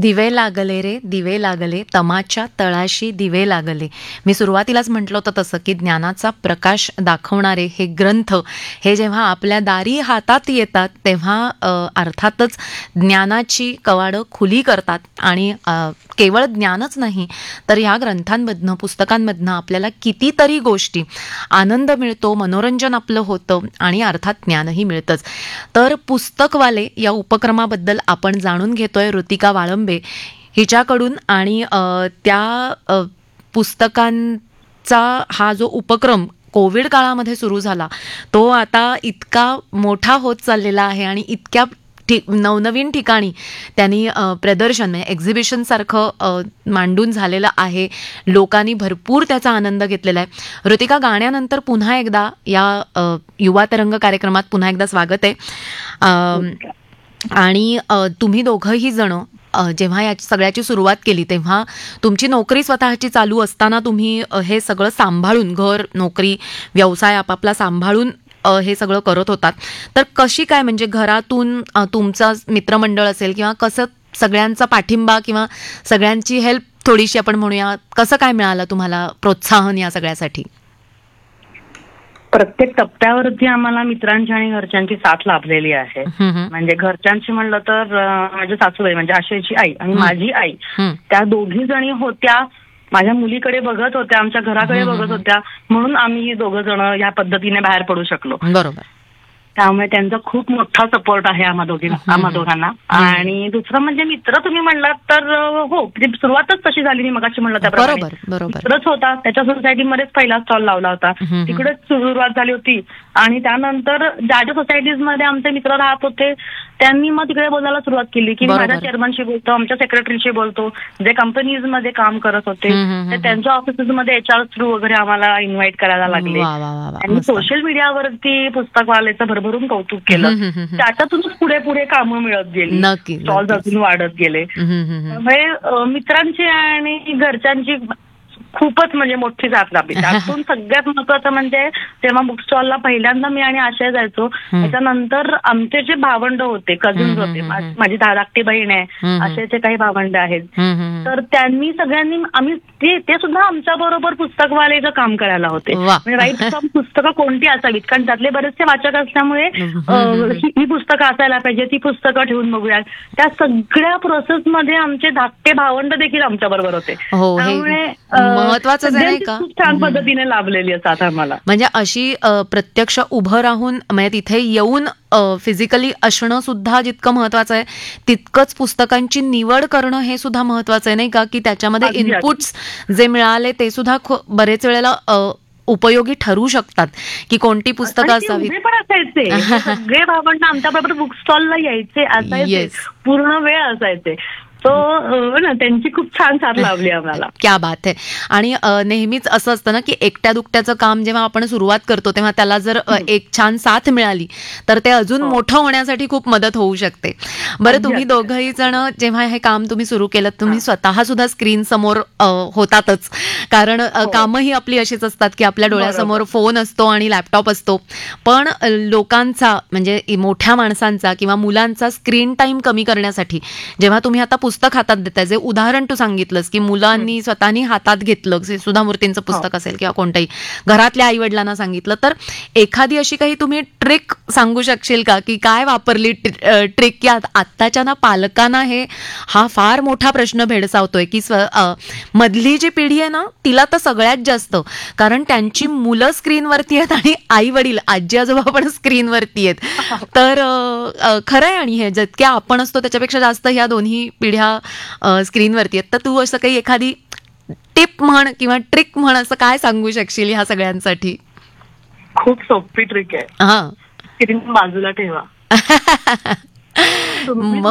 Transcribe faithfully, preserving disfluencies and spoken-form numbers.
दिवे लागले रे दिवे लागले, तमाच्या तळाशी दिवे लागले. मी सुरुवातीलाच म्हटलं होतं तसं की ज्ञानाचा प्रकाश दाखवणारे हे ग्रंथ हे जेव्हा आपल्या दारी हातात येतात तेव्हा अर्थातच ज्ञानाची कवाडं खुली करतात. आणि केवळ ज्ञानच नाही तर ह्या ग्रंथांमधनं पुस्तकांमधनं आपल्याला कितीतरी गोष्टी आनंद मिळतो, मनोरंजन आपलं होतं आणि अर्थात ज्ञानही मिळतंच. तर पुस्तकवाले या उपक्रमाबद्दल आपण जाणून घेतोय ऋतिका वाळंबे हिच्याकडून. आणि त्या पुस्तकांचा हा जो उपक्रम कोविड काळामध्ये सुरू झाला तो आता इतका मोठा होत चाललेला आहे आणि इतक्या नवनवीन ठिकाणी त्यांनी प्रदर्शन म्हणजे एक्झिबिशन सारखं मांडून झालेलं आहे. लोकांनी भरपूर त्याचा आनंद घेतलेला आहे. ऋतिका, गाण्यानंतर पुन्हा एकदा या युवा तरंग कार्यक्रमात पुन्हा एकदा स्वागत आहे. आणि तुम्ही दोघंही जण जेव्हा या सगळ्याची सुरुवात केली तेव्हा तुमची नोकरी स्वतःची चालू असताना तुम्ही हे सगळं सांभाळून, घर, नोकरी, व्यवसाय आपापला सांभाळून हे सगळं करत होतात. तर कशी काय, म्हणजे घरातून तुमचं मित्रमंडळ असेल किंवा कसं सगळ्यांचा पाठिंबा किंवा सगळ्यांची हेल्प थोडीशी आपण म्हणूया, कसं काय मिळालं तुम्हाला प्रोत्साहन या सगळ्यासाठी? प्रत्येक टप्प्यावरती आम्हाला मित्रांची आणि घरच्यांची साथ लाभलेली आहे. म्हणजे घरच्यांची म्हणलं तर माझ्या सासूबाई म्हणजे आशयची आई आणि माझी आई, त्या दोघी जणी होत्या, माझ्या मुलीकडे बघत होत्या, आमच्या घराकडे बघत होत्या, म्हणून आम्ही दोघं जण या पद्धतीने बाहेर पडू शकलो. बरोबर. त्यामुळे त्यांचा खूप मोठा सपोर्ट आहे आम्हा दोघी आम्हा दोघांना. आणि दुसरं म्हणजे मित्र तुम्ही म्हणलात तर हो, सुरुवातच तशी झाली. मी मगाशी म्हणलं त्याप्रमाणे मित्रच होता, त्याच्या सोसायटीमध्येच पहिला स्टॉल लावला होता, तिकडेच सुरुवात झाली होती. आणि त्यानंतर ज्या ज्या सोसायटीज मध्ये आमचे मित्र राहत होते त्यांनी मग तिकडे बोलायला सुरुवात केली की माझ्या चेअरमनशी बोलतो, आमच्या सेक्रेटरीशी बोलतो. जे कंपनीज मध्ये काम करत होते ते त्यांच्या ऑफिसेसमध्ये एच आर थ्रू वगैरे आम्हाला इन्व्हाइट करायला लागले. आणि सोशल मीडियावरती पुस्तकवालेचं भरभरून कौतुक केलं. त्याच्यातूनच पुढे पुढे कामं मिळत गेली, स्टॉल्स अजून वाढत गेले. म्हणजे मित्रांची आणि घरच्यांची खूपच म्हणजे मोठी साथ लाभली. त्यातून सगळ्यात महत्वाचं म्हणजे तेव्हा बुक स्टॉलला पहिल्यांदा मी आणि आशय जायचो. त्याच्यानंतर आमचे जे भावंड होते, कझिन्स होते, माझी धाकटी बहीण आहे, आशयचे काही भावंड आहेत, तर त्यांनी सगळ्यांनी आम्ही ते ते सुद्धा आमच्या बरोबर पुस्तकवालेचं काम करायला होते. म्हणजे राईट फ्रॉम पुस्तकं कोणती असावीत, कारण त्यातले बरेचसे वाचक असल्यामुळे ही पुस्तकं असायला पाहिजे, ती पुस्तकं ठेवून बघूयात. त्या सगळ्या प्रोसेसमध्ये आमचे धाकटे भावंड देखील आमच्या बरोबर होते. त्यामुळे महत्वाचं नाही का, खूप छान पद्धतीने लाभलेली असतात आम्हाला. म्हणजे अशी प्रत्यक्ष उभं राहून म्हणजे तिथे येऊन फिजिकली असणं सुद्धा जितकं महत्वाचं आहे तितकंच पुस्तकांची निवड करणं हे सुद्धा महत्वाचं आहे, नाही का? की त्याच्यामध्ये इनपुट्स जे मिळाले ते सुद्धा बरेच वेळेला उपयोगी ठरू शकतात की कोणती पुस्तकं असावी. पण असायचे सगळे भावंड आमच्या बरोबर बुक स्टॉलला यायचे, असायचे, पूर्ण वेळ असायचे. तो ना त्यांची खूप छान साथ लावली आम्हाला. क्या बात आहे. आणि नेहमीच असं असतं ना की एकट्या दुकट्याचं काम जेव्हा आपण सुरुवात करतो तेव्हा त्याला जर एक छान साथ मिळाली तर ते अजून मोठं होण्यासाठी खूप मदत होऊ शकते. बरं, तुम्ही दोघंही जण जेव्हा हे काम तुम्ही सुरू केलं तुम्ही स्वतः सुद्धा स्क्रीन समोर होतातच, कारण कामही आपली अशीच असतात की आपल्या डोळ्यासमोर फोन असतो आणि लॅपटॉप असतो. पण लोकांचा म्हणजे मोठ्या माणसांचा किंवा मुलांचा स्क्रीन टाइम कमी करण्यासाठी जेव्हा तुम्ही आता पुस्तक हातात देताय, जे उदाहरण तू सांगितलंस की मुलांनी स्वतःनी हातात घेतलं, सुधा मूर्तींचं पुस्तक असेल किंवा कोणतंही, घरातल्या आई वडिलांना सांगितलं, तर एखादी अशी काही तुम्ही ट्रिक सांगू शकशील का की काय वापरली ट्रिक? की आत्ताच्या ना पालकांना हे हा फार मोठा प्रश्न भेडसावतोय की मधली जी पिढी आहे ना तिला तर सगळ्यात जास्त, कारण त्यांची मुलं स्क्रीनवरती आहेत आणि आई वडील आजी आजोबा पण स्क्रीनवरती आहेत. तर खरं आहे आणि हे जितक्या आपण असतो त्याच्यापेक्षा जास्त ह्या दोन्ही पिढ्या स्क्रीनवरती आहेत. तर तू असं काही एखादी टिप म्हण किंवा ट्रिक म्हण, असं काय सांगू शकशील ह्या सगळ्यांसाठी? खूप सोपी ट्रिक आहे. हा, स्क्रीन बाजूला ठेवा.